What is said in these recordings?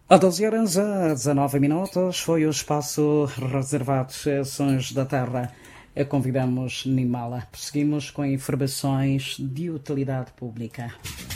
A 12 horas a 19 minutos foi o espaço reservado a Sons da Terra. Convidamos Nimala. Prosseguimos com informações de utilidade pública.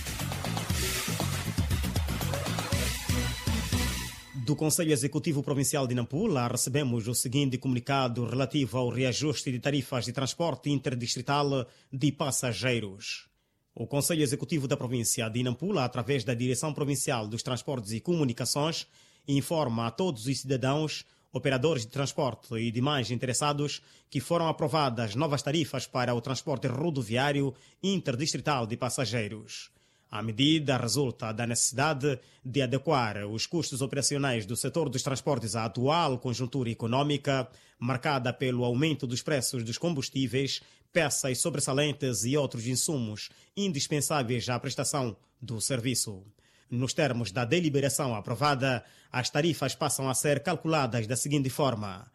Do Conselho Executivo Provincial de Nampula, recebemos o seguinte comunicado relativo ao reajuste de tarifas de transporte interdistrital de passageiros. O Conselho Executivo da Província de Nampula, através da Direção Provincial dos Transportes e Comunicações, informa a todos os cidadãos, operadores de transporte e demais interessados que foram aprovadas novas tarifas para o transporte rodoviário interdistrital de passageiros. A medida resulta da necessidade de adequar os custos operacionais do setor dos transportes à atual conjuntura econômica, marcada pelo aumento dos preços dos combustíveis, peças sobressalentes e outros insumos indispensáveis à prestação do serviço. Nos termos da deliberação aprovada, as tarifas passam a ser calculadas da seguinte forma: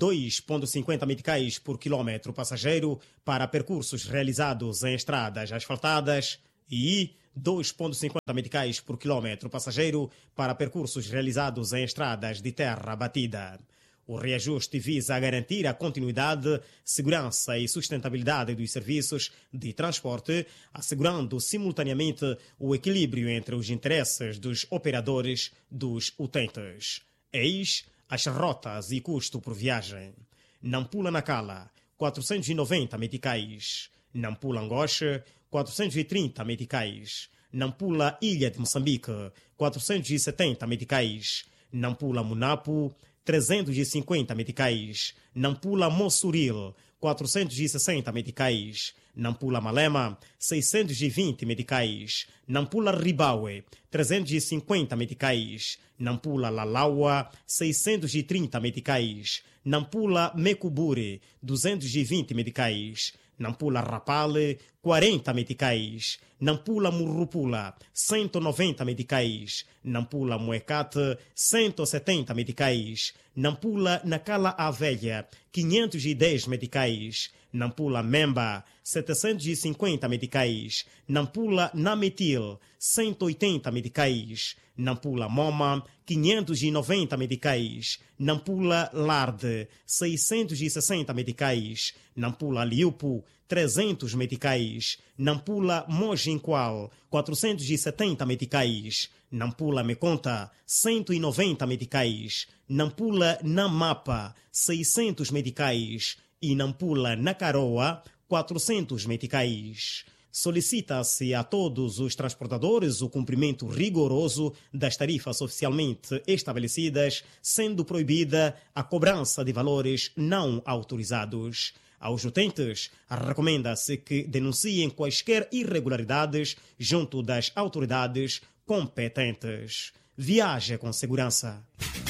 2,50 meticais por quilômetro passageiro para percursos realizados em estradas asfaltadas e 2,50 meticais por quilômetro passageiro para percursos realizados em estradas de terra batida. O reajuste visa garantir a continuidade, segurança e sustentabilidade dos serviços de transporte, assegurando simultaneamente o equilíbrio entre os interesses dos operadores dos utentes. Eis as rotas e custo por viagem. Nampula-Nacala, 490 meticais. Nampula-Angoche, 430 meticais. Nampula-Ilha de Moçambique, 470 meticais. Nampula-Munapo, 350 meticais. Nampula-Mossuril, 460 meticais. Nampula-Malema, 620 meticais. Nampula-Ribaue, 350 meticais. Nampula-Lalaua, 630 meticais. Nampula-Mecubure, 220 meticais. Nampula-Rapale, 40 meticais. Nampula-Murrupula, 190 meticais. Nampula-Muecate, 170 meticais. Nampula-Nacala-A-Velha, 510 meticais. Nampula-Memba, 750 meticais. Nampula-Nametil, 180 meticais. Nampula-Moma, 590 meticais. Nampula-Larde, 660 meticais. Nampula-Liupo, 300 meticais. Nampula-Mojinqual, 470 meticais. Nampula-Meconta, 190 meticais. Nampula-Namapa, 600 meticais. E Nampula-Nacaroa, 400 meticais. Solicita-se a todos os transportadores o cumprimento rigoroso das tarifas oficialmente estabelecidas, sendo proibida a cobrança de valores não autorizados. Aos utentes, recomenda-se que denunciem quaisquer irregularidades junto das autoridades competentes. Viaje com segurança.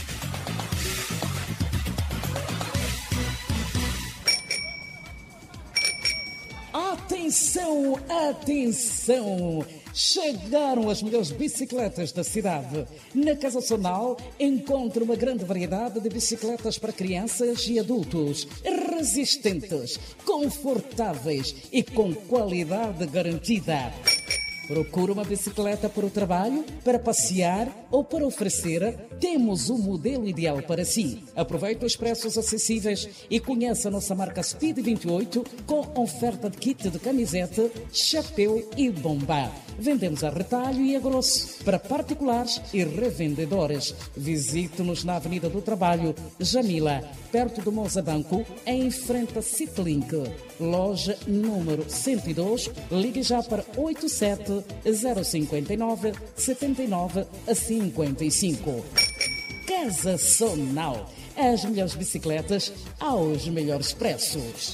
Atenção, atenção! Chegaram as melhores bicicletas da cidade. Na Casa Sonal encontra uma grande variedade de bicicletas para crianças e adultos, resistentes, confortáveis e com qualidade garantida. Procura uma bicicleta para o trabalho, para passear ou para oferecer? Temos o modelo ideal para si. Aproveite os preços acessíveis e conheça a nossa marca Speed 28 com oferta de kit de camiseta, chapéu e bomba. Vendemos a retalho e a grosso para particulares e revendedores. Visite-nos na Avenida do Trabalho, Jamila, perto do Mozabanco, em frente a Citlink. Loja número 102, ligue já para 87 059 79 55. Casa Sonal, as melhores bicicletas aos melhores preços.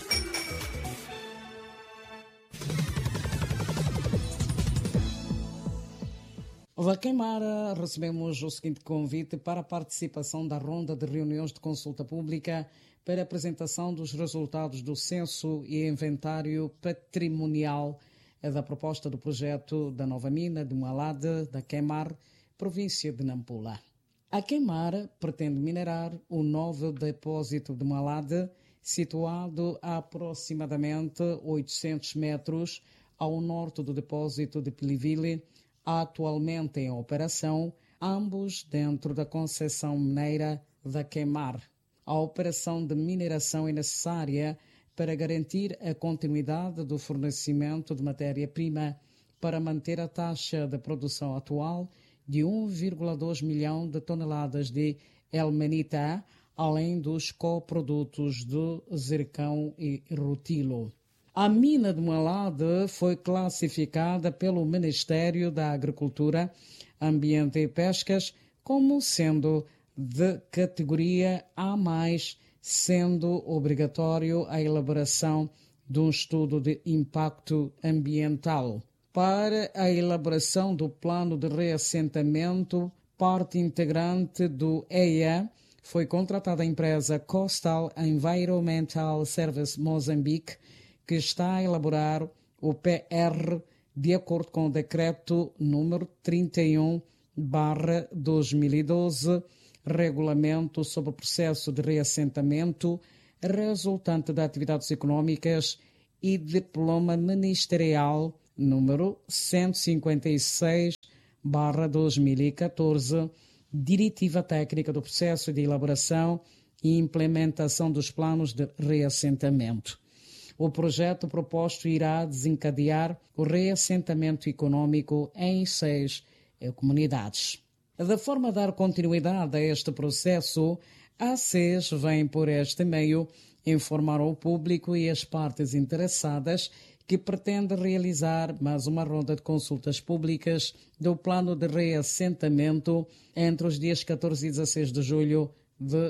Da Queimara, recebemos o seguinte convite para a participação da ronda de reuniões de consulta pública para a apresentação dos resultados do censo e inventário patrimonial da proposta do projeto da nova mina de Mualade, da Queimar, província de Nampula. A Queimar pretende minerar o novo depósito de Mualade, situado a aproximadamente 800 metros ao norte do depósito de Pilivile, atualmente em operação, ambos dentro da concessão mineira da Queimar. A operação de mineração é necessária para garantir a continuidade do fornecimento de matéria-prima para manter a taxa de produção atual de 1,2 milhão de toneladas de ilmenita, além dos coprodutos de zircão e rutilo. A mina de Mualade foi classificada pelo Ministério da Agricultura, Ambiente e Pescas como sendo de categoria A+, sendo obrigatório a elaboração de um estudo de impacto ambiental. Para a elaboração do plano de reassentamento, parte integrante do EIA, foi contratada a empresa Coastal Environmental Service Moçambique, que está a elaborar o PR de acordo com o decreto número 31/2012, regulamento sobre o processo de reassentamento resultante de atividades econômicas e diploma ministerial número 156/2014, Diretiva Técnica do Processo de Elaboração e Implementação dos Planos de Reassentamento. O projeto proposto irá desencadear o reassentamento econômico em 6 comunidades. Da forma a dar continuidade a este processo, a SES vem por este meio informar ao público e as partes interessadas que pretende realizar mais uma ronda de consultas públicas do plano de reassentamento entre os dias 14 e 16 de julho de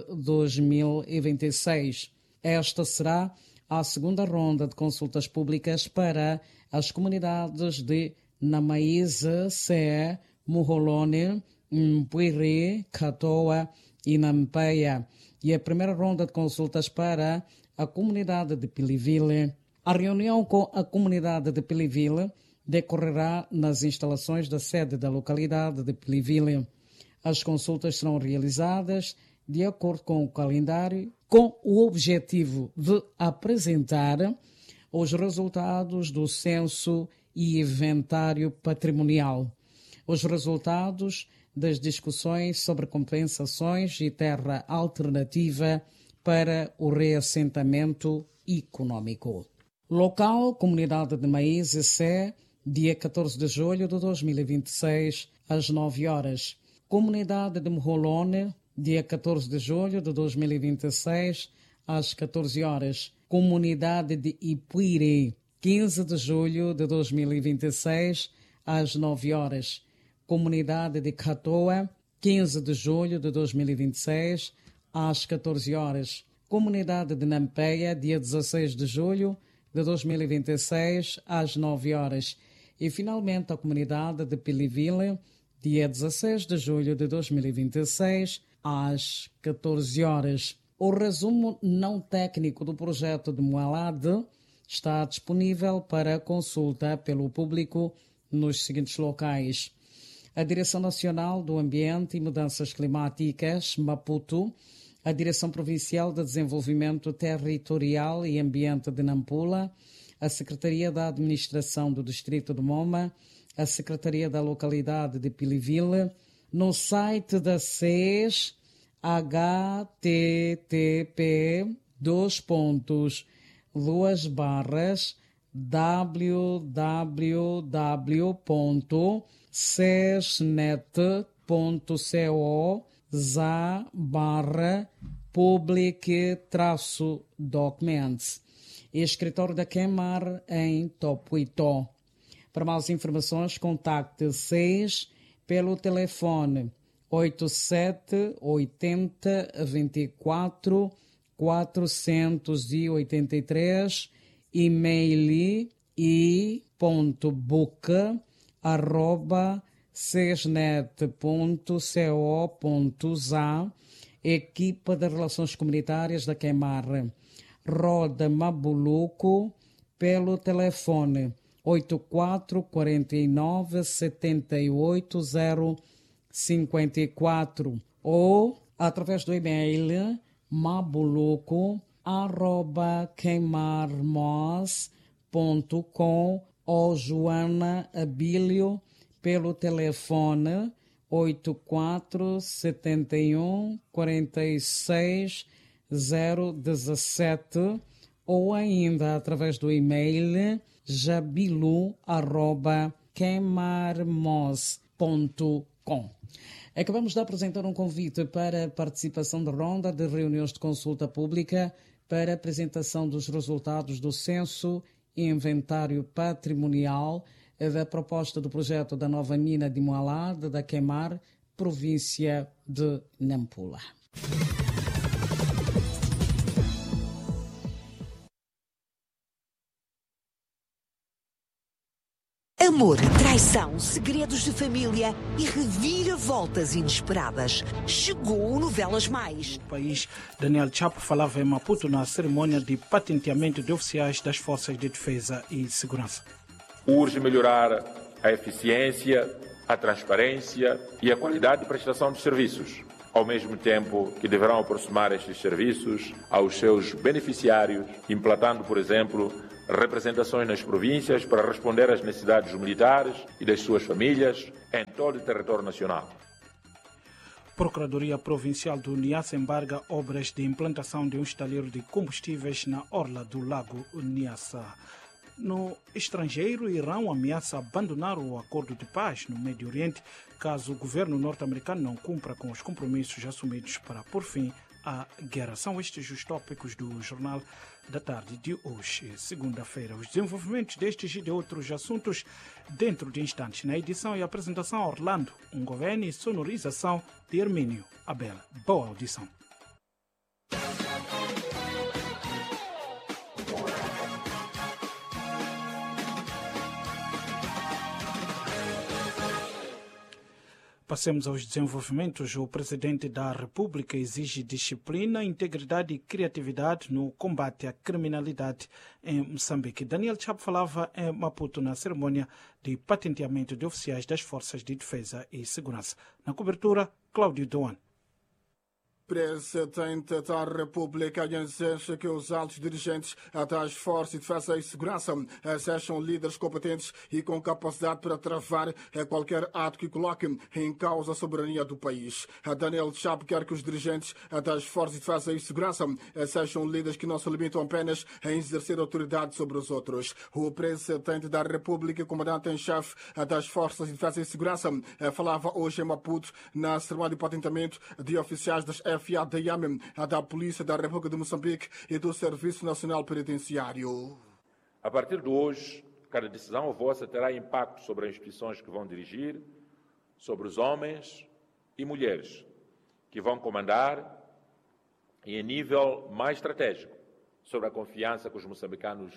2026. Esta será a segunda ronda de consultas públicas para as comunidades de Namaíze, Sé, Muholone, Mpuiri, Catoa e Nampeia, e a primeira ronda de consultas para a comunidade de Pilivile. A reunião com a comunidade de Pilivile decorrerá nas instalações da sede da localidade de Pilivile. As consultas serão realizadas de acordo com o calendário, com o objetivo de apresentar os resultados do censo e inventário patrimonial, os resultados das discussões sobre compensações e terra alternativa para o reassentamento econômico. Local, Comunidade de Maíze, Sé, dia 14 de julho de 2026, às 9 horas. Comunidade de Muholone, dia 14 de julho de 2026, às 14 horas. Comunidade de Ipuiri, 15 de julho de 2026, às 9 horas. Comunidade de Catoa, 15 de julho de 2026, às 14 horas. Comunidade de Nampeia, dia 16 de julho de 2026, às 9 horas. E, finalmente, a comunidade de Pilivile, dia 16 de julho de 2026, às 14 horas. O resumo não técnico do projeto de Mualade está disponível para consulta pelo público nos seguintes locais: a Direção Nacional do Ambiente e Mudanças Climáticas, Maputo, a Direção Provincial de Desenvolvimento Territorial e Ambiente de Nampula, a Secretaria da Administração do Distrito de Moma, a Secretaria da Localidade de Pilivile, no site da SES, www.sesnet.co/public-documents. Escritório da Queimar em Topuitó. Para mais informações, contacte SES pelo telefone 87 80 24 483, e-mail i.book@sesnet.co.za, equipa de Relações Comunitárias da Queimar. Roda Mabuluco pelo telefone 84 49 78 054 ou através do e-mail mabuluco@queimarmos.com ou Joana Abílio pelo telefone 8471 46 017 ou ainda através do e-mail jabilu@kemarmos.com. Acabamos de apresentar um convite para a participação de ronda de reuniões de consulta pública para a apresentação dos resultados do censo e inventário patrimonial da proposta do projeto da nova mina de Moalade da Queimar, província de Nampula. Amor, traição, segredos de família e reviravoltas inesperadas. Chegou o Novelas Mais. O país, Daniel Chapo falava em Maputo na cerimônia de patenteamento de oficiais das Forças de Defesa e Segurança. Urge melhorar a eficiência, a transparência e a qualidade de prestação de serviços, ao mesmo tempo que deverão aproximar estes serviços aos seus beneficiários, implantando, por exemplo, representações nas províncias para responder às necessidades dos militares e das suas famílias em todo o território nacional. Procuradoria Provincial do Niassa embarga obras de implantação de um estaleiro de combustíveis na orla do Lago Niassa. No estrangeiro, Irão ameaça abandonar o acordo de paz no Médio Oriente caso o governo norte-americano não cumpra com os compromissos assumidos para pôr fim à guerra. São estes os tópicos do Jornal da Tarde de hoje, segunda-feira. Os desenvolvimentos destes e de outros assuntos dentro de instantes. Na edição e apresentação, Orlando Ungoveni e sonorização de Hermínio Abel. Boa audição. Passemos aos desenvolvimentos. O presidente da República exige disciplina, integridade e criatividade no combate à criminalidade em Moçambique. Daniel Chapo falava em Maputo na cerimônia de patenteamento de oficiais das Forças de Defesa e Segurança. Na cobertura, Cláudio Doan. Presidente da República exige que os altos dirigentes das Forças de Defesa e Segurança sejam líderes competentes e com capacidade para travar qualquer ato que coloque em causa a soberania do país. Daniel Chapo quer que os dirigentes das Forças de Defesa e Segurança sejam líderes que não se limitam apenas a exercer autoridade sobre os outros. O Presidente da República, comandante-em-chefe das Forças de Defesa e Segurança, falava hoje em Maputo na cerimônia de patenteamento de oficiais das FADM, da Polícia da República de Moçambique e do Serviço Nacional Penitenciário. A partir de hoje, cada decisão vossa terá impacto sobre as instituições que vão dirigir, sobre os homens e mulheres que vão comandar e, em nível mais estratégico, sobre a confiança que os moçambicanos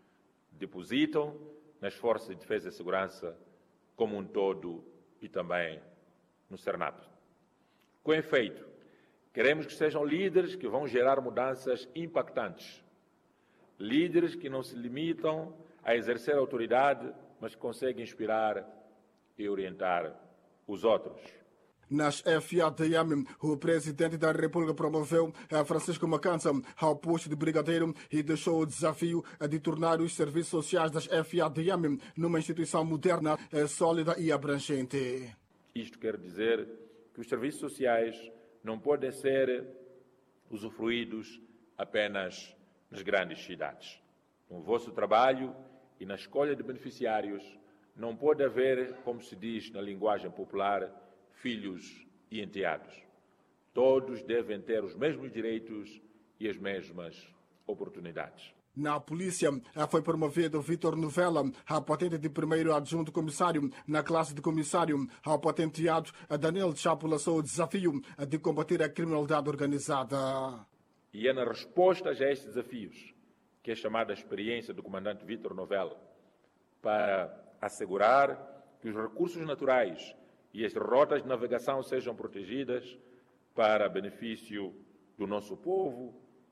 depositam nas Forças de Defesa e Segurança como um todo e também no Cernato. Com efeito, queremos que sejam líderes que vão gerar mudanças impactantes. Líderes que não se limitam a exercer autoridade, mas que conseguem inspirar e orientar os outros. Nas FADM, o Presidente da República promoveu Francisco Macança ao posto de brigadeiro e deixou o desafio de tornar os serviços sociais das FADM numa instituição moderna, sólida e abrangente. Isto quer dizer que os serviços sociais não podem ser usufruídos apenas nas grandes cidades. No vosso trabalho e na escolha de beneficiários, não pode haver, como se diz na linguagem popular, filhos e enteados. Todos devem ter os mesmos direitos e as mesmas oportunidades. Na polícia, foi promovido Vítor Novella à patente de primeiro adjunto comissário na classe de comissário. Ao patenteado, Daniel Chapo lançou o desafio de combater a criminalidade organizada. E é na resposta a estes desafios que é chamada a experiência do comandante Vítor Novella para assegurar que os recursos naturais e as rotas de navegação sejam protegidas para benefício do nosso povo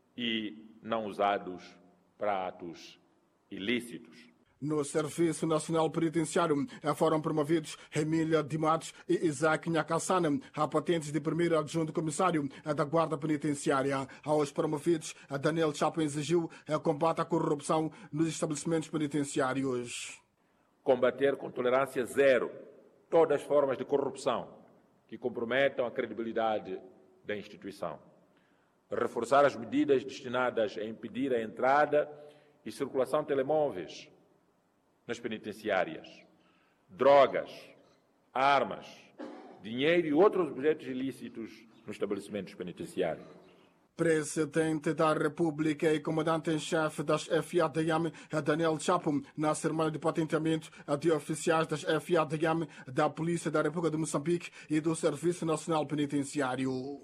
e não usados para atos ilícitos. No Serviço Nacional Penitenciário foram promovidos Emília de Matos e Isaac Nhakassana a patentes de primeiro adjunto comissário da Guarda Penitenciária. Aos promovidos, Daniel Chapo exigiu combate à corrupção nos estabelecimentos penitenciários. Combater com tolerância zero todas as formas de corrupção, que comprometam a credibilidade da instituição. Reforçar as medidas destinadas a impedir a entrada e circulação de telemóveis nas penitenciárias, drogas, armas, dinheiro e outros objetos ilícitos nos estabelecimentos penitenciários. Presidente da República e comandante-em-chefe das FADM, Daniel Chapo, na cerimônia de patenteamento de oficiais das FADM, da Polícia da República de Moçambique e do Serviço Nacional Penitenciário.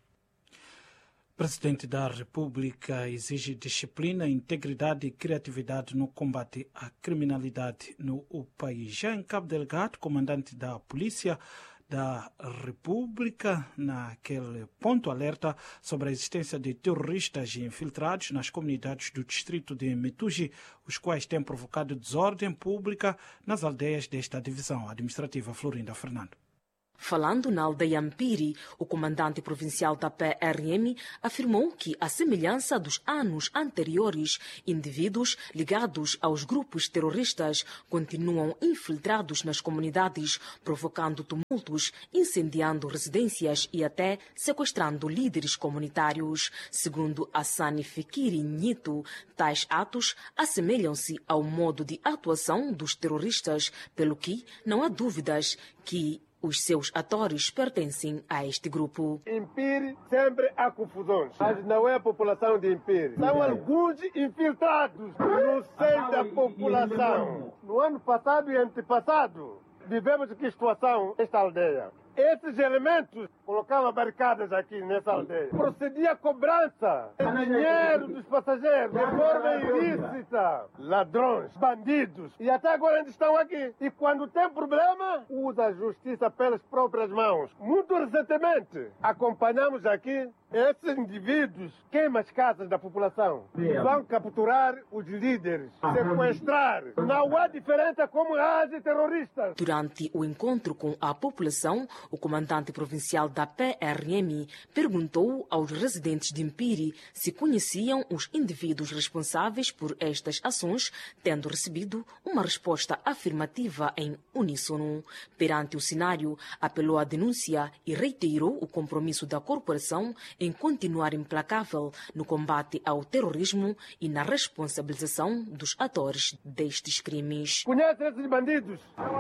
Presidente da República exige disciplina, integridade e criatividade no combate à criminalidade no país. Já em Cabo Delgado, comandante da Polícia da República, naquele ponto, alerta sobre a existência de terroristas infiltrados nas comunidades do distrito de Metugi, os quais têm provocado desordem pública nas aldeias desta divisão administrativa. Florinda Fernando. Falando na aldeia Mpiri, o comandante provincial da PRM afirmou que, à semelhança dos anos anteriores, indivíduos ligados aos grupos terroristas continuam infiltrados nas comunidades, provocando tumultos, incendiando residências e até sequestrando líderes comunitários. Segundo Hassani Fikiri Nhito, tais atos assemelham-se ao modo de atuação dos terroristas, pelo que não há dúvidas que os seus atores pertencem a este grupo. Impiri sempre há confusões, mas não é a população de Impiri. São alguns infiltrados no seio da população. No ano passado e antepassado, vivemos que situação esta aldeia. Esses elementos colocavam barricadas aqui nessa aldeia. Procedia a cobrança de dinheiro dos passageiros de forma ilícita. Ladrões, bandidos. E até agora ainda estão aqui. E quando tem problema, usa a justiça pelas próprias mãos. Muito recentemente, acompanhamos aqui esses indivíduos queimam as casas da população. Vão capturar os líderes, sequestrar. Não há diferença como agem terroristas. Durante o encontro com a população, o comandante provincial da PRM perguntou aos residentes de Mpiri se conheciam os indivíduos responsáveis por estas ações, tendo recebido uma resposta afirmativa em uníssono. Perante o cenário, apelou à denúncia e reiterou o compromisso da corporação em continuar implacável no combate ao terrorismo e na responsabilização dos atores destes crimes. Conhece esses bandidos?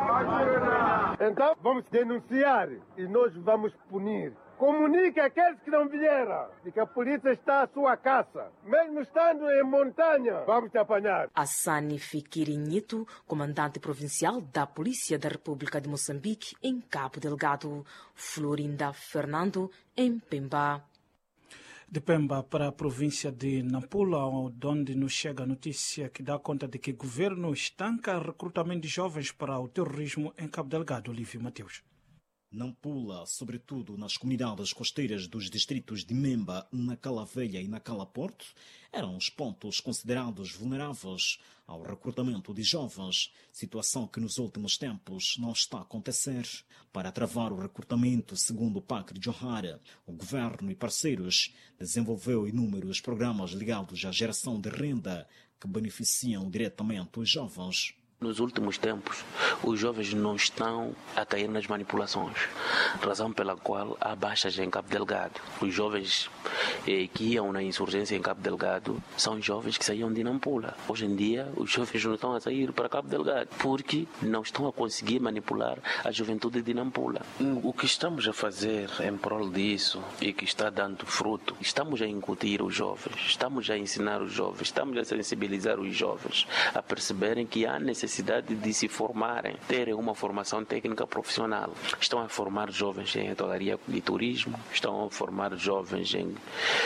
Então vamos denunciar e nós vamos punir. Comunique àqueles que não vieram de que a polícia está à sua caça. Mesmo estando em montanha, vamos te apanhar. Hassani Fikiri Nhito, comandante provincial da Polícia da República de Moçambique, em Cabo Delgado. Florinda Fernando, em Pemba. De Pemba para a província de Nampula, onde nos chega a notícia que dá conta de que o governo estanca o recrutamento de jovens para o terrorismo em Cabo Delgado. Olívio Mateus. Nampula, sobretudo nas comunidades costeiras dos distritos de Memba, Nacala Velha e Nacala Porto, eram os pontos considerados vulneráveis ao recrutamento de jovens, situação que nos últimos tempos não está a acontecer. Para travar o recrutamento, segundo o PACRI Johara, o governo e parceiros desenvolveu inúmeros programas ligados à geração de renda que beneficiam diretamente os jovens. Nos últimos tempos, os jovens não estão a cair nas manipulações, razão pela qual há baixas em Cabo Delgado. Os jovens que iam na insurgência em Cabo Delgado são jovens que saíam de Nampula. Hoje em dia, os jovens não estão a sair para Cabo Delgado porque não estão a conseguir manipular a juventude de Nampula. O que estamos a fazer em prol disso e que está dando fruto, estamos a incutir os jovens, estamos a ensinar os jovens, estamos a sensibilizar os jovens a perceberem que há necessidade de se formarem, terem uma formação técnica profissional. Estão a formar jovens em hotelaria e turismo, estão a formar jovens em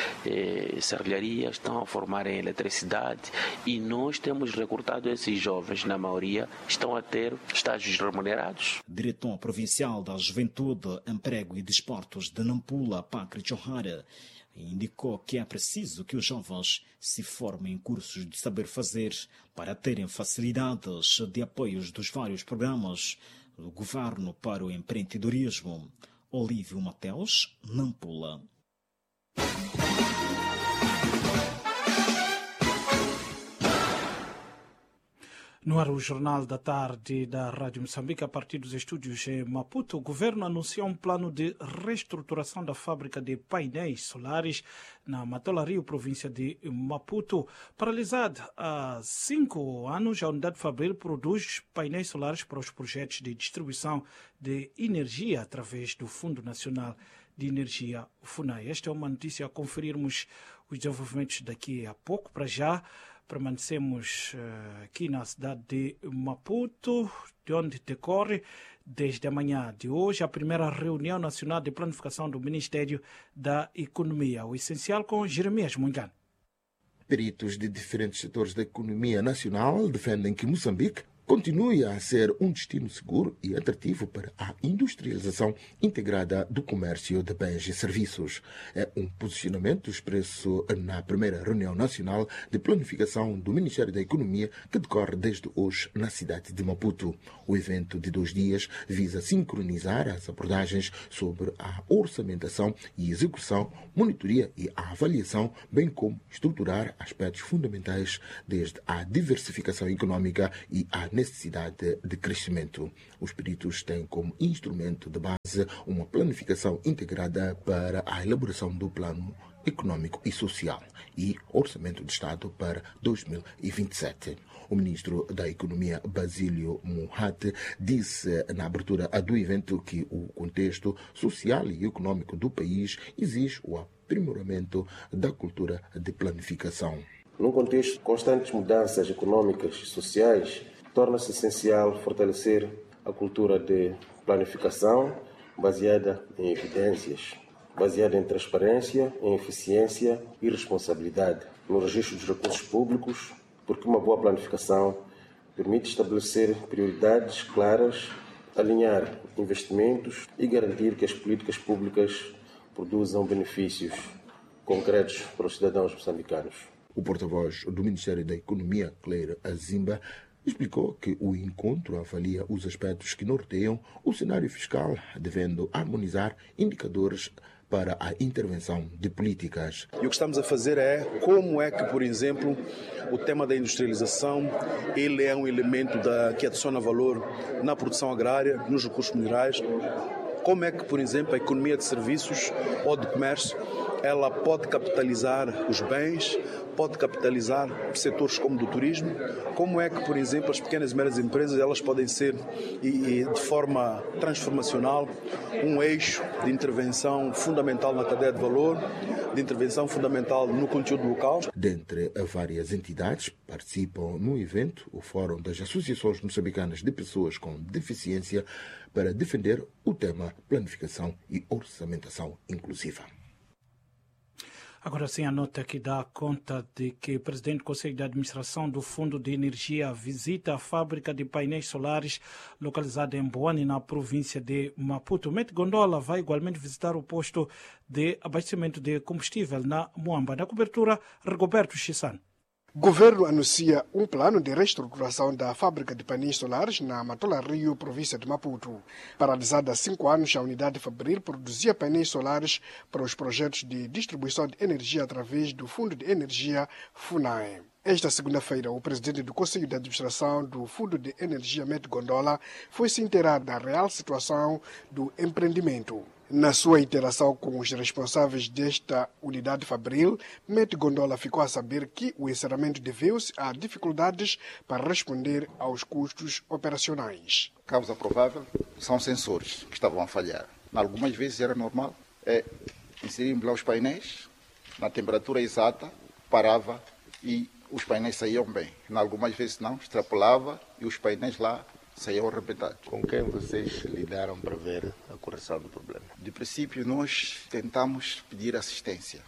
serralharia, estão a formar em eletricidade e nós temos recrutado esses jovens, na maioria, estão a ter estágios remunerados. Diretor provincial da Juventude, Emprego e Desportos de Nampula, Pacri Johara, indicou que é preciso que os jovens se formem em cursos de saber fazer para terem facilidades de apoios dos vários programas do governo para o empreendedorismo. Olívio Mateus, Nampula. No ar, o Jornal da Tarde da Rádio Moçambique, a partir dos estúdios em Maputo, o governo anunciou um plano de reestruturação da fábrica de painéis solares na Matola Rio, província de Maputo. Paralisada há 5 anos, a unidade Fabril produz painéis solares para os projetos de distribuição de energia através do Fundo Nacional de Energia, FUNAI. Esta é uma notícia a conferirmos os desenvolvimentos daqui a pouco. Para já, permanecemos aqui na cidade de Maputo, de onde decorre desde a manhã de hoje a primeira reunião nacional de planificação do Ministério da Economia. O essencial com Jeremias Mungano. Peritos de diferentes setores da economia nacional defendem que Moçambique continue a ser um destino seguro e atrativo para a industrialização integrada do comércio de bens e serviços. É um posicionamento expresso na primeira reunião nacional de planificação do Ministério da Economia que decorre desde hoje na cidade de Maputo. O evento de 2 dias visa sincronizar as abordagens sobre a orçamentação e execução, monitoria e a avaliação, bem como estruturar aspectos fundamentais desde a diversificação econômica e a necessidade de crescimento. Os peritos têm como instrumento de base uma planificação integrada para a elaboração do plano econômico e social e orçamento de Estado para 2027. O ministro da Economia, Basílio Muhate, disse na abertura do evento que o contexto social e econômico do país exige o aprimoramento da cultura de planificação. Num contexto de constantes mudanças econômicas e sociais, torna-se essencial fortalecer a cultura de planificação baseada em evidências, baseada em transparência, em eficiência e responsabilidade no registro dos recursos públicos, porque uma boa planificação permite estabelecer prioridades claras, alinhar investimentos e garantir que as políticas públicas produzam benefícios concretos para os cidadãos moçambicanos. O porta-voz do Ministério da Economia, Claire Azimba, explicou que o encontro avalia os aspectos que norteiam o cenário fiscal, devendo harmonizar indicadores para a intervenção de políticas. E o que estamos a fazer é como é que, por exemplo, o tema da industrialização ele é um elemento que adiciona valor na produção agrária, nos recursos minerais. Como é que, por exemplo, a economia de serviços ou de comércio ela pode capitalizar os bens, pode capitalizar setores como do turismo, como é que, por exemplo, as pequenas e médias empresas elas podem ser, de forma transformacional, um eixo de intervenção fundamental na cadeia de valor, de intervenção fundamental no conteúdo local. Dentre várias entidades participam no evento o Fórum das Associações Moçambicanas de Pessoas com Deficiência para defender o tema planificação e orçamentação inclusiva. Agora sim, a nota que dá conta de que o presidente do Conselho de Administração do Fundo de Energia visita a fábrica de painéis solares localizada em Boane, na província de Maputo. O Met Gondola vai igualmente visitar o posto de abastecimento de combustível na Moamba. Na cobertura, Rigoberto Chissan. O governo anuncia um plano de reestruturação da fábrica de painéis solares na Matola Rio, província de Maputo. Paralisada há 5 anos, a unidade Fabril produzia painéis solares para os projetos de distribuição de energia através do Fundo de Energia FUNAI. Esta segunda-feira, o presidente do Conselho de Administração do Fundo de Energia Met Gondola foi se inteirar da real situação do empreendimento. Na sua interação com os responsáveis desta unidade Fabril, Met Gondola ficou a saber que o encerramento deveu-se a dificuldades para responder aos custos operacionais. Causa provável são sensores que estavam a falhar. Algumas vezes era normal, inserimos lá os painéis, na temperatura exata, parava e os painéis saíam bem. Algumas vezes não, extrapolava e os painéis lá saíam arrebentados. Com quem vocês lidaram para ver a correção do problema? De princípio, nós tentamos pedir assistência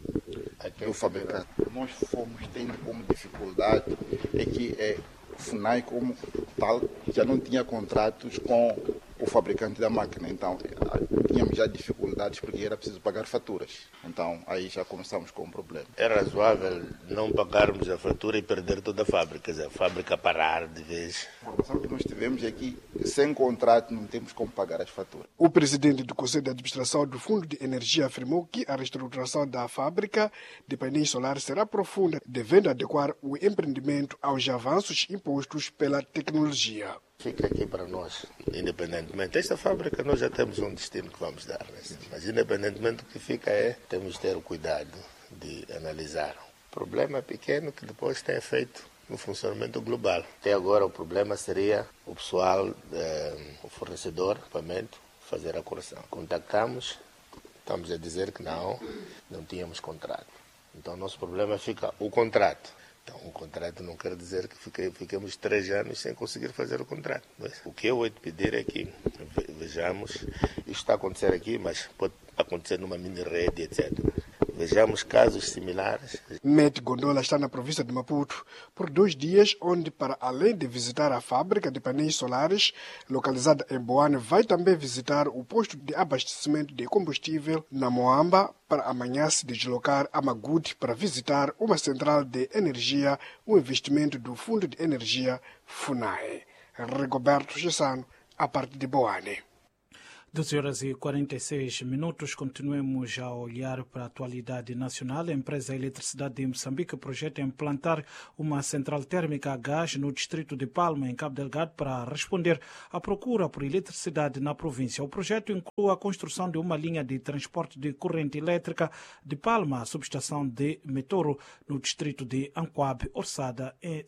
do fabricante. Nós fomos tendo como dificuldade que o FUNAI como tal já não tinha contratos com o fabricante da máquina, então tínhamos já dificuldades porque era preciso pagar faturas. Então aí já começamos com um problema. É razoável não pagarmos a fatura e perder toda a fábrica, quer dizer, a fábrica parar de vez? informação que nós tivemos é que, sem contrato, não temos como pagar as faturas. O presidente do Conselho de Administração do Fundo de Energia afirmou que a reestruturação da fábrica de painéis solares será profunda, devendo adequar o empreendimento aos avanços impostos pela tecnologia. Fica aqui para nós, independentemente. Esta fábrica nós já temos um destino que vamos dar, né? Mas independentemente do que fica temos de ter o cuidado de analisar. O problema é pequeno que depois tem efeito no funcionamento global. Até agora o problema seria o pessoal, o fornecedor de equipamento, fazer a correção. Contactamos, estamos a dizer que não tínhamos contrato. Então o nosso problema fica o contrato. Então, o contrato não quer dizer que fiquemos 3 anos sem conseguir fazer o contrato. O que eu vou te pedir é que vejamos, isto está a acontecer aqui, mas pode acontecer numa mini-rede, etc. Vejamos casos similares. Met Gondola está na província de Maputo por 2 dias, onde, para além de visitar a fábrica de painéis solares, localizada em Boane, vai também visitar o posto de abastecimento de combustível na Moamba, para amanhã se deslocar a Maguti para visitar uma central de energia, um investimento do Fundo de Energia FUNAE. Rigoberto Gessano, a partir de Boane. 12h46, continuemos a olhar para a atualidade nacional. A empresa Eletricidade de Moçambique projeta implantar uma central térmica a gás no distrito de Palma, em Cabo Delgado, para responder à procura por eletricidade na província. O projeto inclui a construção de uma linha de transporte de corrente elétrica de Palma à subestação de Metoro, no distrito de Anquabe, orçada em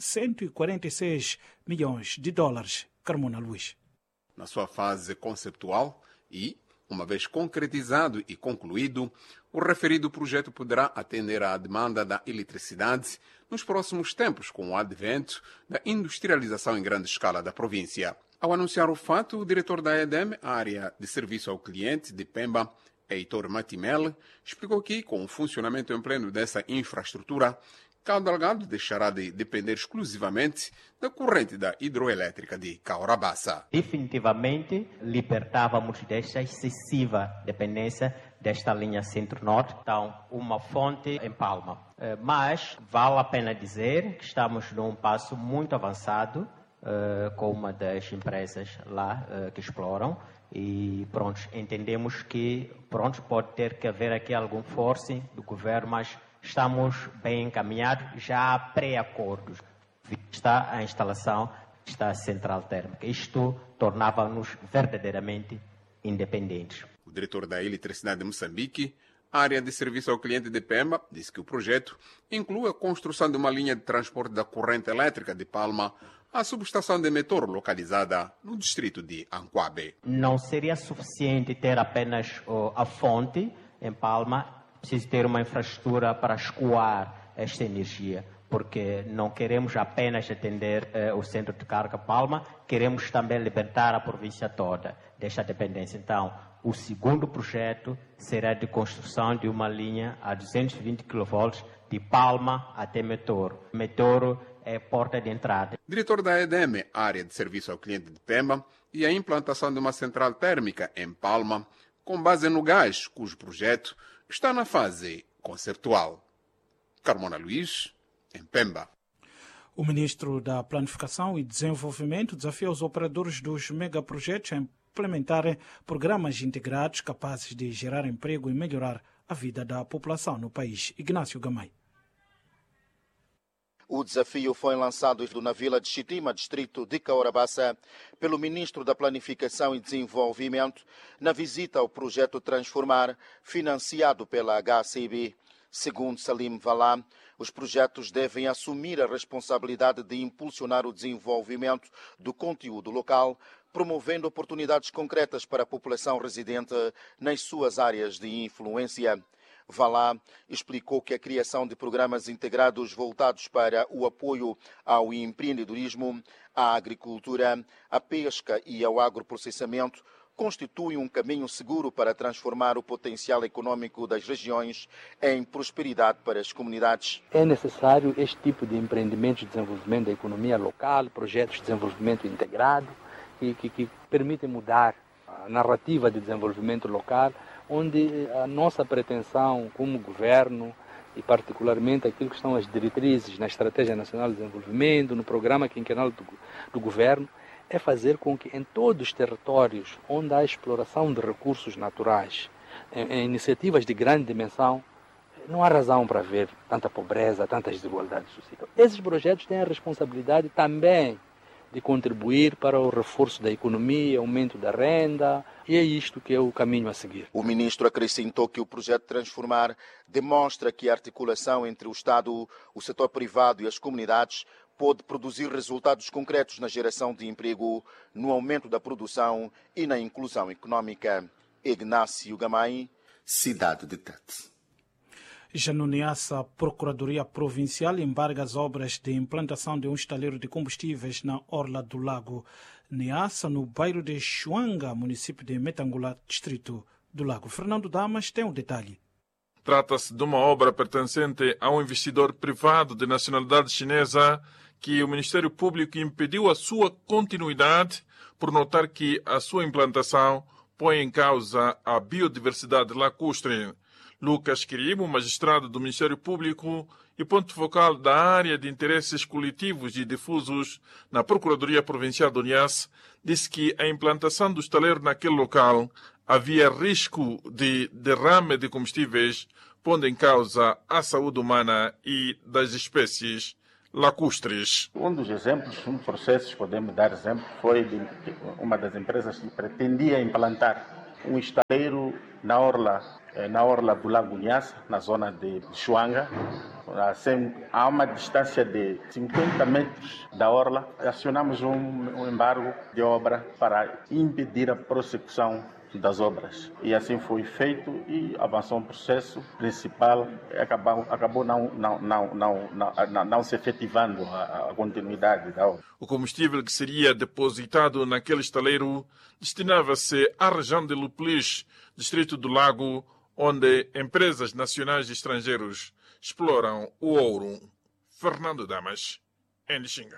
$146 milhões. Carmona Luís. Na sua fase conceptual e, uma vez concretizado e concluído, o referido projeto poderá atender à demanda da eletricidade nos próximos tempos, com o advento da industrialização em grande escala da província. Ao anunciar o fato, o diretor da EDEM, área de serviço ao cliente de Pemba, Heitor Matimel, explicou que, com o funcionamento em pleno dessa infraestrutura, Cabo Delgado deixará de depender exclusivamente da corrente da hidroelétrica de Caorabassa. Definitivamente libertávamos desta excessiva dependência desta linha Centro-Norte, então uma fonte em Palma. Mas vale a pena dizer que estamos num passo muito avançado com uma das empresas lá que exploram e entendemos que pode ter que haver aqui algum forcing do governo, mas estamos bem encaminhados, já há pré-acordos. Está a instalação da central térmica. Isto tornava-nos verdadeiramente independentes. O diretor da Eletricidade de Moçambique, área de serviço ao cliente de Pemba, disse que o projeto inclui a construção de uma linha de transporte da corrente elétrica de Palma à subestação de Metoro, localizada no distrito de Anquabe. Não seria suficiente ter apenas a fonte em Palma. Preciso ter uma infraestrutura para escoar esta energia, porque não queremos apenas atender o centro de carga Palma, queremos também libertar a província toda desta dependência. Então, o segundo projeto será de construção de uma linha a 220 kV de Palma até Metoro. Metoro é porta de entrada. Diretor da EDEM, área de serviço ao cliente de Pemba, e a implantação de uma central térmica em Palma, com base no gás, cujo projeto está na fase conceptual. Carmona Luís, em Pemba. O ministro da Planificação e Desenvolvimento desafia os operadores dos megaprojetos a implementarem programas integrados capazes de gerar emprego e melhorar a vida da população no país. Ignácio Gamay. O desafio foi lançado na vila de Chitima, distrito de Caorabassa, pelo ministro da Planificação e Desenvolvimento, na visita ao projeto Transformar, financiado pela HCB. Segundo Salim Valá, os projetos devem assumir a responsabilidade de impulsionar o desenvolvimento do conteúdo local, promovendo oportunidades concretas para a população residente nas suas áreas de influência. Valá explicou que a criação de programas integrados voltados para o apoio ao empreendedorismo, à agricultura, à pesca e ao agroprocessamento constitui um caminho seguro para transformar o potencial econômico das regiões em prosperidade para as comunidades. É necessário este tipo de empreendimentos de desenvolvimento da economia local, projetos de desenvolvimento integrado, que permitem mudar a narrativa de desenvolvimento local, onde a nossa pretensão como governo e particularmente aquilo que são as diretrizes na Estratégia Nacional de Desenvolvimento, no Programa Quinquenal do Governo, é fazer com que em todos os territórios onde há exploração de recursos naturais, em iniciativas de grande dimensão, não há razão para haver tanta pobreza, tantas desigualdades sociais. Esses projetos têm a responsabilidade também de contribuir para o reforço da economia, aumento da renda, e é isto que é o caminho a seguir. O ministro acrescentou que o projeto Transformar demonstra que a articulação entre o Estado, o setor privado e as comunidades pode produzir resultados concretos na geração de emprego, no aumento da produção e na inclusão econômica. Ignácio Gamay, Cidade de Tete. Já no Niassa, a Procuradoria Provincial embarga as obras de implantação de um estaleiro de combustíveis na Orla do Lago. Niassa, no bairro de Chuanga, município de Metangula, distrito do Lago. Fernando Damas tem um detalhe. Trata-se de uma obra pertencente a um investidor privado de nacionalidade chinesa que o Ministério Público impediu a sua continuidade por notar que a sua implantação põe em causa a biodiversidade lacustre. Lucas Quirimo, magistrado do Ministério Público e ponto focal da área de interesses coletivos e difusos na Procuradoria Provincial do Niassa, disse que a implantação do estaleiro naquele local havia risco de derrame de combustíveis, pondo em causa a saúde humana e das espécies lacustres. Um dos exemplos, processos, podemos dar exemplo, foi de uma das empresas que pretendia implantar um estaleiro na orla do Lago Niassa, na zona de Chuanga, a uma distância de 50 metros da orla. Acionamos um embargo de obra para impedir a prossecução das obras. E assim foi feito e avançou um processo principal, acabou não se efetivando a continuidade da obra. O combustível que seria depositado naquele estaleiro destinava-se à região de Luplis, distrito do Lago, onde empresas nacionais e estrangeiros exploram o ouro. Fernando Damas, em Xinga.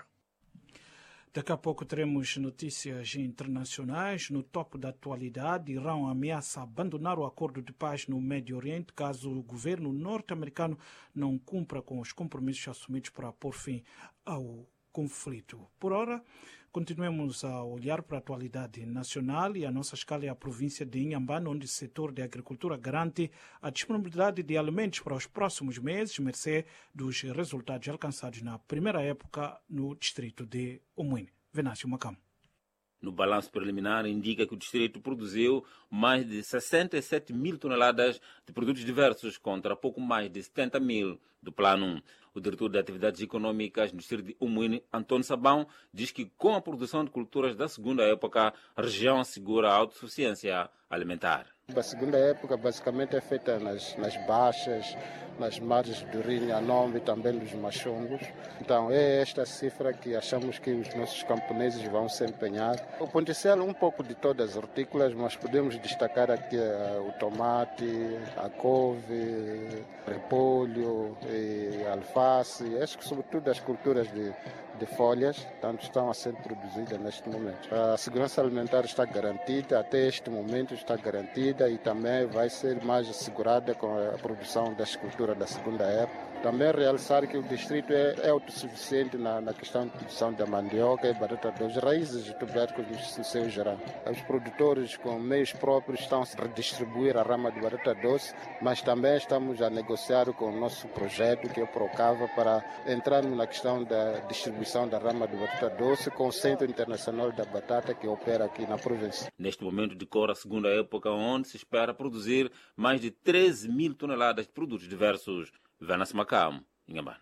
Daqui a pouco teremos notícias internacionais. No topo da atualidade, Irão ameaça abandonar o acordo de paz no Médio Oriente caso o governo norte-americano não cumpra com os compromissos assumidos para pôr fim ao conflito. Por ora, continuemos a olhar para a atualidade nacional e a nossa escala é a província de Inhambane, onde o setor de agricultura garante a disponibilidade de alimentos para os próximos meses, mercê dos resultados alcançados na primeira época no distrito de Umuine. Venâncio Macam. No balanço preliminar, indica que o distrito produziu mais de 67 mil toneladas de produtos diversos contra pouco mais de 70 mil do plano. O diretor de Atividades Econômicas no distrito de Umuine, Antônio Sabão, diz que com a produção de culturas da segunda época, a região assegura a autossuficiência alimentar. A segunda época basicamente é feita nas baixas, nas margens do Rio Nhanombe e também dos Machongos. Então é esta cifra que achamos que os nossos camponeses vão se empenhar. O potencial é um pouco de todas as hortícolas, mas podemos destacar aqui o tomate, a couve, repolho, e alface, acho que sobretudo as culturas de folhas, tanto estão a ser produzidas neste momento. A segurança alimentar está garantida, até este momento está garantida e também vai ser mais assegurada com a produção das culturas da segunda época. Também realçar que o distrito é autossuficiente na questão de produção da mandioca e batata doce, raízes e tubérculos no seu geral. Os produtores com meios próprios estão a redistribuir a rama de batata doce, mas também estamos a negociar com o nosso projeto, que é o Procava, para entrarmos na questão da distribuição da rama de batata doce com o Centro Internacional da Batata, que opera aqui na província. Neste momento decorre a segunda época, onde se espera produzir mais de 13 mil toneladas de produtos diversos. Venâncio Macam, Inhambane.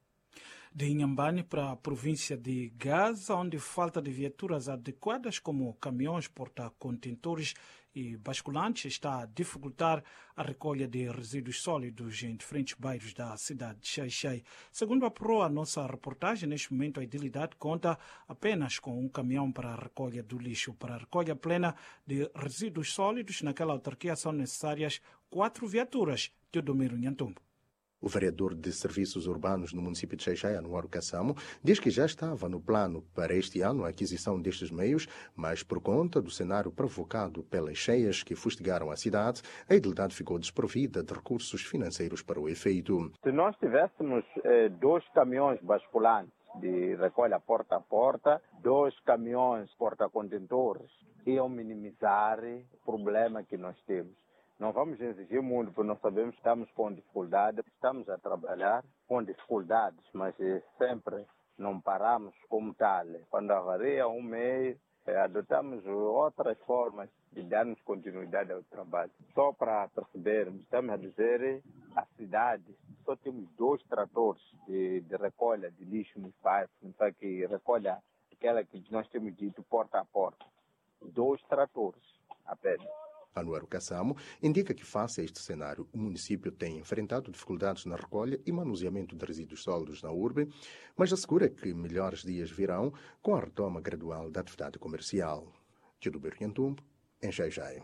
De Inhambane para a província de Gaza, onde falta de viaturas adequadas como caminhões, porta-contentores e basculantes está a dificultar a recolha de resíduos sólidos em diferentes bairros da cidade de Xai-Xai. Segundo apurou a nossa reportagem, neste momento a idilidade conta apenas com um caminhão para a recolha do lixo. Para a recolha plena de resíduos sólidos, naquela autarquia são necessárias 4 viaturas. Teodomiro Nhantumbo. O vereador de Serviços Urbanos no município de Xai-Xai, Anuário Kassamo, diz que já estava no plano para este ano a aquisição destes meios, mas por conta do cenário provocado pelas cheias que fustigaram a cidade, a idilidade ficou desprovida de recursos financeiros para o efeito. Se nós tivéssemos 2 caminhões basculantes de recolha porta a porta, 2 caminhões porta-contentores, iam minimizar o problema que nós temos. Não vamos exigir muito, porque nós sabemos que estamos com dificuldade, estamos a trabalhar com dificuldades, mas sempre não paramos como tal. Quando avaria um meio, adotamos outras formas de darmos continuidade ao trabalho. Só para percebermos, estamos a dizer, a cidade só temos 2 tratores de recolha de lixo nos bairros, então que recolha aquela que nós temos dito porta a porta. 2 tratores apenas. Anuário Kassamo indica que, face a este cenário, o município tem enfrentado dificuldades na recolha e manuseamento de resíduos sólidos na urbe, mas assegura que melhores dias virão com a retoma gradual da atividade comercial. Tio Berriantumbo, em Xai-Xai.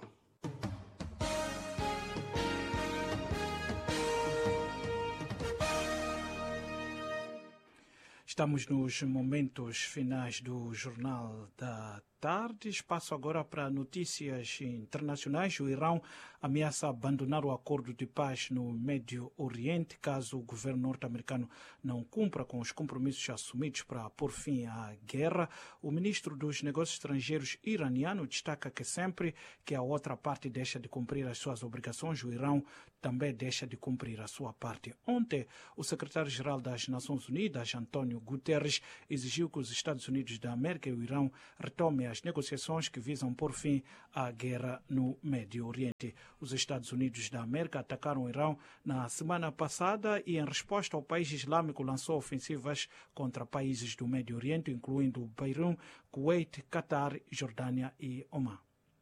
Estamos nos momentos finais do Jornal da Tarde. Espaço agora para notícias internacionais. O Irão ameaça abandonar o acordo de paz no Médio Oriente caso o governo norte-americano não cumpra com os compromissos assumidos para pôr fim à guerra. O ministro dos Negócios Estrangeiros iraniano destaca que sempre que a outra parte deixa de cumprir as suas obrigações, o Irão também deixa de cumprir a sua parte. Ontem, o secretário-geral das Nações Unidas, António Guterres, exigiu que os Estados Unidos da América e o Irão retomem as negociações que visam pôr fim à guerra no Médio Oriente. Os Estados Unidos da América atacaram o Irão na semana passada e, em resposta, o país islâmico lançou ofensivas contra países do Médio Oriente, incluindo Bahrein, Kuwait, Catar, Jordânia e Omã.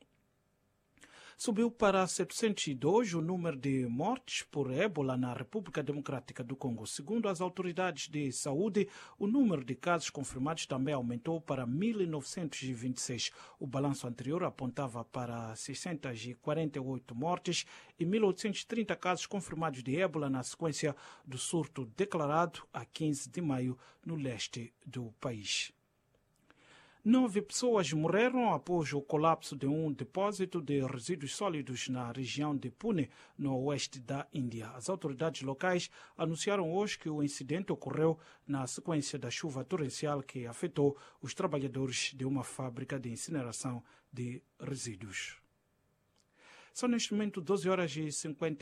Subiu para 702 o número de mortes por ébola na República Democrática do Congo. Segundo as autoridades de saúde, o número de casos confirmados também aumentou para 1.926. O balanço anterior apontava para 648 mortes e 1.830 casos confirmados de ébola na sequência do surto declarado a 15 de maio no leste do país. 9 pessoas morreram após o colapso de um depósito de resíduos sólidos na região de Pune, no oeste da Índia. As autoridades locais anunciaram hoje que o incidente ocorreu na sequência da chuva torrencial que afetou os trabalhadores de uma fábrica de incineração de resíduos. São neste momento 12 horas e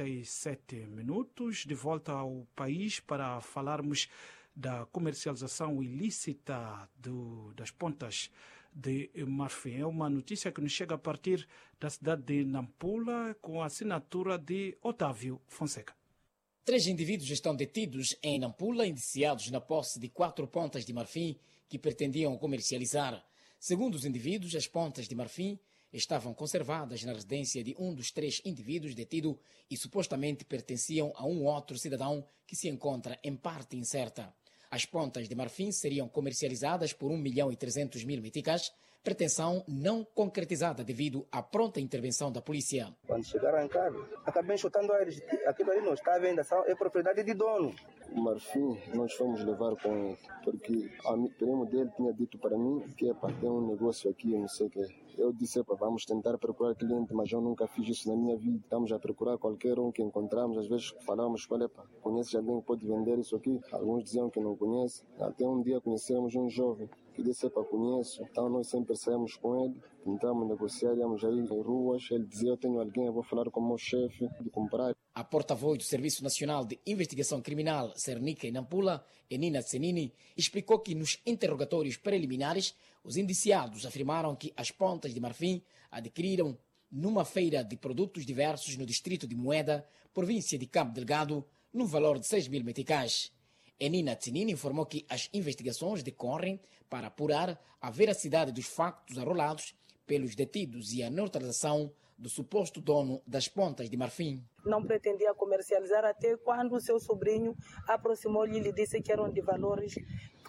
57 minutos, de volta ao país para falarmos da comercialização ilícita das pontas de marfim. É uma notícia que nos chega a partir da cidade de Nampula, com a assinatura de Otávio Fonseca. 3 indivíduos estão detidos em Nampula, indiciados na posse de 4 pontas de marfim que pretendiam comercializar. Segundo os indivíduos, as pontas de marfim estavam conservadas na residência de um dos 3 indivíduos detidos e supostamente pertenciam a um outro cidadão que se encontra em parte incerta. As pontas de marfim seriam comercializadas por 1.300.000 meticais, pretensão não concretizada devido à pronta intervenção da polícia. Quando chegaram em casa, acabei chutando a eles. Aquilo ali não está à venda, é propriedade de dono. O marfim nós fomos levar com ele, porque o primo dele tinha dito para mim que tem um negócio aqui, não sei o que. Eu disse, vamos tentar procurar cliente, mas eu nunca fiz isso na minha vida. Estamos a procurar qualquer um que encontramos, às vezes falamos, conheces alguém que pode vender isso aqui? Alguns diziam que não conhece. Até um dia conhecemos um jovem que disse, conheço. Então nós sempre saímos com ele, tentamos negociar, íamos aí em ruas. Ele dizia, eu tenho alguém, eu vou falar com o meu chefe de comprar. A porta-voz do Serviço Nacional de Investigação Criminal, Cernica em Nampula, Enina Tsenini, explicou que nos interrogatórios preliminares, os indiciados afirmaram que as pontas de marfim adquiriram numa feira de produtos diversos no distrito de Moeda, província de Cabo Delgado, no valor de 6.000 meticais. Enina Tsenini informou que as investigações decorrem para apurar a veracidade dos factos arrolados pelos detidos e a neutralização do suposto dono das pontas de marfim. Não pretendia comercializar até quando o seu sobrinho aproximou-lhe e lhe disse que eram de valores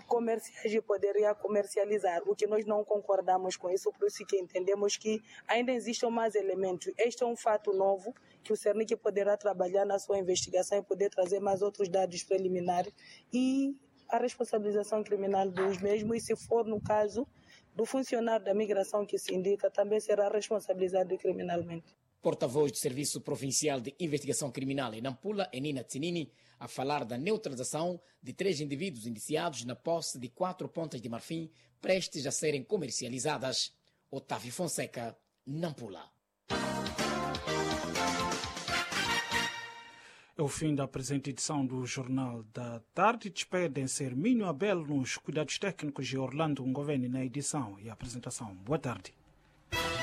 comerciais e poderia comercializar, o que nós não concordamos com isso, por isso que entendemos que ainda existem mais elementos. Este é um fato novo que o Cernic poderá trabalhar na sua investigação e poder trazer mais outros dados preliminares e a responsabilização criminal dos mesmos, e se for no caso do funcionário da migração que se indica, também será responsabilizado criminalmente. Porta-voz do Serviço Provincial de Investigação Criminal em Nampula, Nina Tsinini, a falar da neutralização de 3 indivíduos indiciados na posse de 4 pontas de marfim prestes a serem comercializadas. Otávio Fonseca, Nampula. É o fim da presente edição do Jornal da Tarde. Despedem-se Hermínio Abel nos cuidados técnicos e Orlando Ngoveni na edição e apresentação. Boa tarde.